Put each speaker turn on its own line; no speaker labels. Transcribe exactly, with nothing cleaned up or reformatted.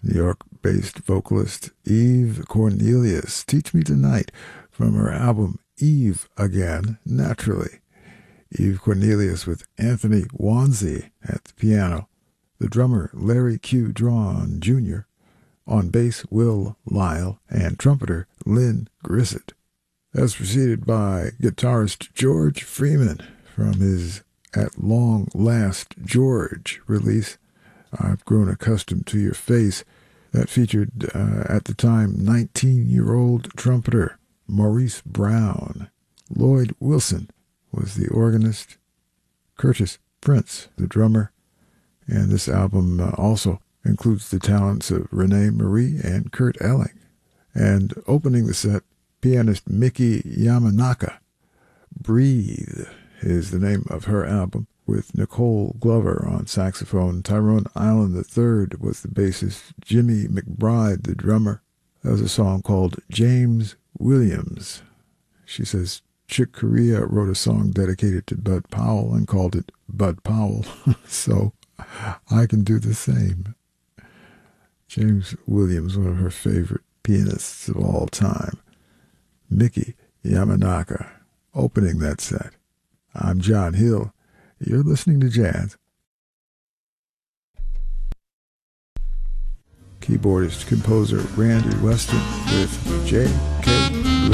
New York-based vocalist Eve Cornelius, Teach Me Tonight, from her album Eve Again, Naturally. Eve Cornelius with Anthony Wanzi at the piano, the drummer Larry Q. Drawn Junior, on bass Will Lyle, and trumpeter Lynn Grissett. That's preceded by guitarist George Freeman from his At Long Last George release, I've Grown Accustomed to Your Face. That featured, uh, at the time, nineteen-year-old trumpeter Maurice Brown. Lloyd Wilson was the organist, Curtis Prince the drummer, and this album uh, also includes the talents of Renee Marie and Kurt Elling. And opening the set, pianist Miki Yamanaka. Breathe is the name of her album, with Nicole Glover on saxophone. Tyrone Island the third was the bassist, Jimmy McBride the drummer. That was a song called James Williams. She says Chick Corea wrote a song dedicated to Bud Powell and called it Bud Powell, so I can do the same. James Williams, one of her favorite pianists of all time. Miki Yamanaka, opening that set. I'm John Hill. You're listening to jazz. Keyboardist, composer Randy Weston with J K